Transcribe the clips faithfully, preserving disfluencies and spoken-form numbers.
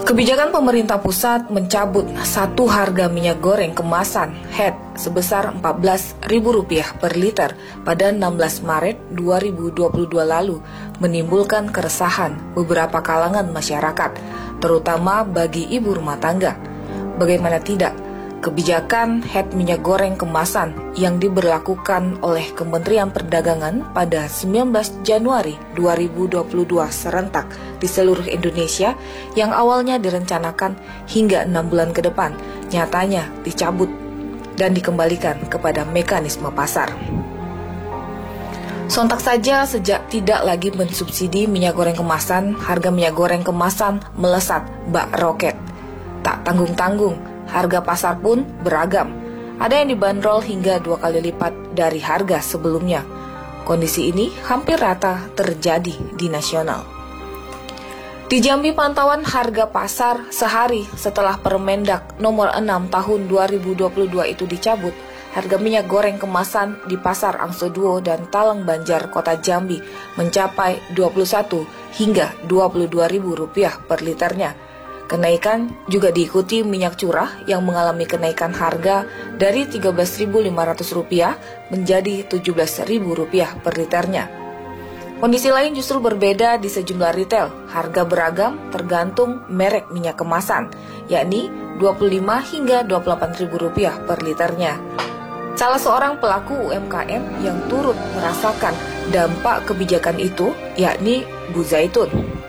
Kebijakan pemerintah pusat mencabut satu harga minyak goreng kemasan H E D sebesar empat belas ribu rupiah per liter pada enam belas Maret dua ribu dua puluh dua lalu menimbulkan keresahan beberapa kalangan masyarakat, terutama bagi ibu rumah tangga. Bagaimana tidak, kebijakan H E D minyak goreng kemasan yang diberlakukan oleh Kementerian Perdagangan pada sembilan belas Januari dua ribu dua puluh dua serentak di seluruh Indonesia yang awalnya direncanakan hingga enam bulan ke depan, nyatanya dicabut dan dikembalikan kepada mekanisme pasar. Sontak saja sejak tidak lagi mensubsidi minyak goreng kemasan, harga minyak goreng kemasan melesat bak roket. Tak tanggung-tanggung, harga pasar pun beragam. Ada yang dibanderol hingga dua kali lipat dari harga sebelumnya. Kondisi ini hampir rata terjadi di nasional. Di Jambi, pantauan harga pasar sehari setelah Permendak nomor enam tahun dua ribu dua puluh dua itu dicabut, harga minyak goreng kemasan di Pasar Angsoduo dan Talang Banjar, Kota Jambi mencapai dua puluh satu hingga dua puluh dua ribu rupiah per liternya. Kenaikan juga diikuti minyak curah yang mengalami kenaikan harga dari tiga belas ribu lima ratus rupiah menjadi tujuh belas ribu rupiah per liternya. Kondisi lain justru berbeda di sejumlah retail. Harga beragam tergantung merek minyak kemasan, yakni dua puluh lima hingga dua puluh delapan ribu rupiah per liternya. Salah seorang pelaku U M K M yang turut merasakan dampak kebijakan itu, yakni Bu Zaitun.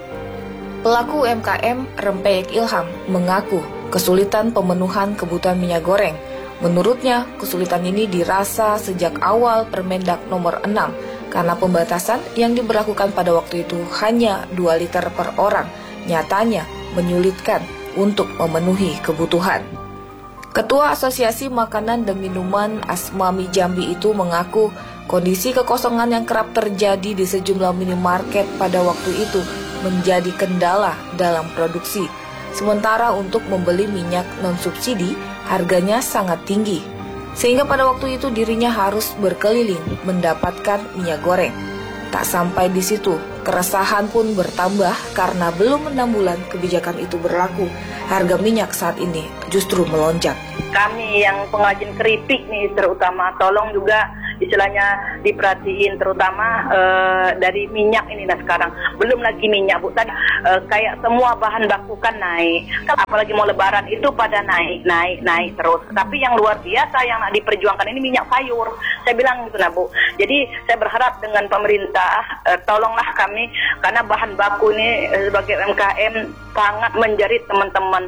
Pelaku U M K M Rempeyek Ilham mengaku kesulitan pemenuhan kebutuhan minyak goreng. Menurutnya, kesulitan ini dirasa sejak awal Permendak nomor enam karena pembatasan yang diberlakukan pada waktu itu hanya dua liter per orang, nyatanya menyulitkan untuk memenuhi kebutuhan. Ketua Asosiasi Makanan dan Minuman Asmami Jambi itu mengaku kondisi kekosongan yang kerap terjadi di sejumlah minimarket pada waktu itu menjadi kendala dalam produksi. Sementara untuk membeli minyak non-subsidi, harganya sangat tinggi. Sehingga pada waktu itu dirinya harus berkeliling mendapatkan minyak goreng. Tak sampai di situ, keresahan pun bertambah karena belum enam bulan kebijakan itu berlaku. Harga minyak saat ini justru melonjak. Kami yang pengrajin keripik nih terutama, tolong juga istilahnya diperhatiin terutama uh, dari minyak ini nah sekarang belum lagi minyak Bu tadi uh, kayak semua bahan baku kan naik, apalagi mau lebaran itu pada naik naik naik terus. Tapi yang luar biasa yang diperjuangkan ini minyak sayur, saya bilang gitu nah Bu. Jadi saya berharap dengan pemerintah uh, tolonglah kami karena bahan baku ini uh, sebagai U M K M sangat menjerit teman-teman.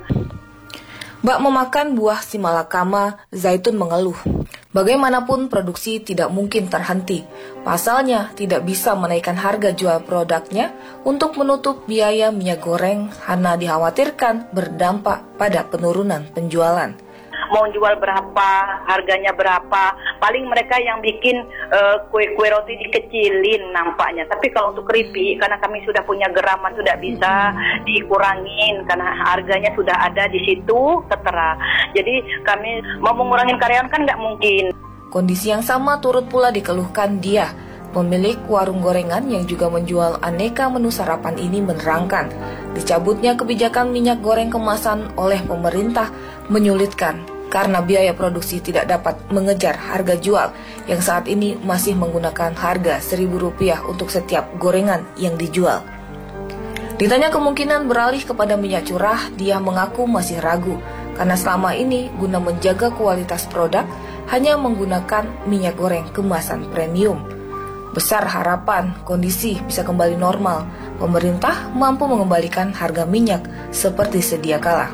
Bak memakan buah si malakama, Zaitun mengeluh. Bagaimanapun produksi tidak mungkin terhenti. Pasalnya tidak bisa menaikkan harga jual produknya untuk menutup biaya minyak goreng karena dikhawatirkan berdampak pada penurunan penjualan. Mau jual berapa, harganya berapa, paling mereka yang bikin uh, kue-kue roti dikecilin nampaknya. Tapi kalau untuk keripik, karena kami sudah punya geraman, sudah bisa dikurangin karena harganya sudah ada di situ tertera. Jadi kami mau mengurangin karyawan kan nggak mungkin. Kondisi yang sama turut pula dikeluhkan dia. Pemilik warung gorengan yang juga menjual aneka menu sarapan ini menerangkan, dicabutnya kebijakan minyak goreng kemasan oleh pemerintah menyulitkan karena biaya produksi tidak dapat mengejar harga jual yang saat ini masih menggunakan harga seribu rupiah untuk setiap gorengan yang dijual. Ditanya kemungkinan beralih kepada minyak curah, dia mengaku masih ragu karena selama ini guna menjaga kualitas produk hanya menggunakan minyak goreng kemasan premium. Besar harapan kondisi bisa kembali normal, pemerintah mampu mengembalikan harga minyak seperti sedia kala.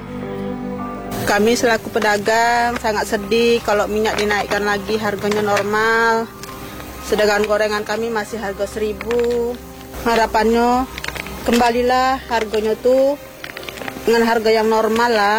Kami selaku pedagang sangat sedih kalau minyak dinaikkan lagi harganya normal. Sedangkan gorengan kami masih harga seribu. Harapannya kembalilah harganya tuh dengan harga yang normal lah.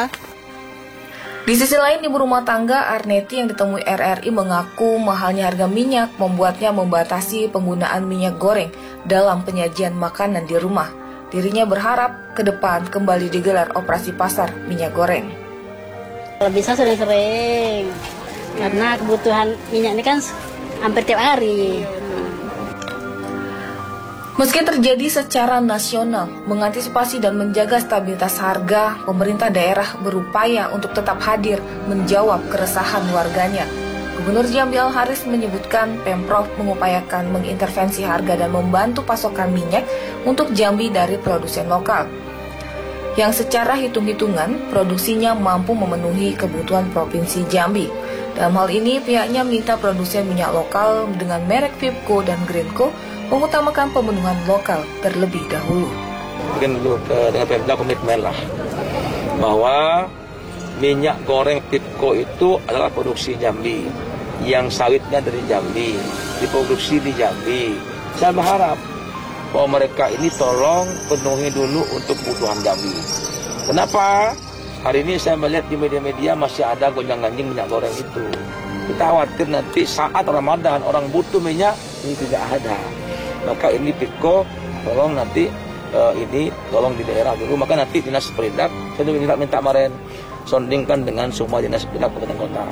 Di sisi lain, ibu rumah tangga Arneti yang ditemui R R I mengaku mahalnya harga minyak membuatnya membatasi penggunaan minyak goreng dalam penyajian makanan di rumah. Dirinya berharap ke depan kembali digelar operasi pasar minyak goreng. Kalau bisa sering-sering, karena kebutuhan minyak ini kan hampir tiap hari. Meski terjadi secara nasional, mengantisipasi dan menjaga stabilitas harga, pemerintah daerah berupaya untuk tetap hadir menjawab keresahan warganya. Gubernur Jambi Al-Haris menyebutkan Pemprov mengupayakan mengintervensi harga dan membantu pasokan minyak untuk Jambi dari produsen lokal, yang secara hitung-hitungan produksinya mampu memenuhi kebutuhan Provinsi Jambi. Dalam hal ini, pihaknya minta produsen minyak lokal dengan merek Vipco dan Greenko mengutamakan pemenuhan lokal terlebih dahulu. Mungkin dulu dengan Pemda komitmen lah bahwa minyak goreng Vipco itu adalah produksi Jambi, yang sawitnya dari Jambi, diproduksi di Jambi. Saya berharap bahwa mereka ini tolong penuhi dulu untuk kebutuhan Jambi. Kenapa? Hari ini saya melihat di media-media masih ada gonjang-ganjing minyak goreng itu. Kita khawatir nanti saat Ramadan orang butuh minyak, ini tidak ada. Maka ini Vipco tolong nanti uh, ini tolong di daerah dulu. Maka nanti dinas perindak, saya minta minta kemarin sondingkan dengan semua dinas perindak kabupaten kota.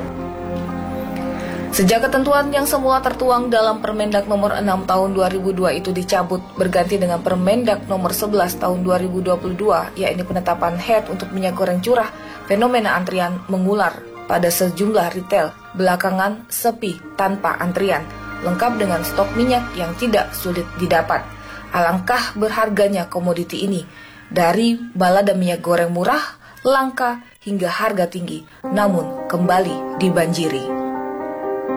Sejak ketentuan yang semula tertuang dalam Permendak nomor enam tahun dua ribu dua itu dicabut berganti dengan Permendak nomor sebelas tahun dua ribu dua puluh dua, yakni penetapan H E D untuk minyak goreng curah, fenomena antrian mengular pada sejumlah retail. Belakangan sepi tanpa antrian, lengkap dengan stok minyak yang tidak sulit didapat. Alangkah berharganya komoditi ini, dari balada minyak goreng murah, langka, hingga harga tinggi, namun kembali dibanjiri.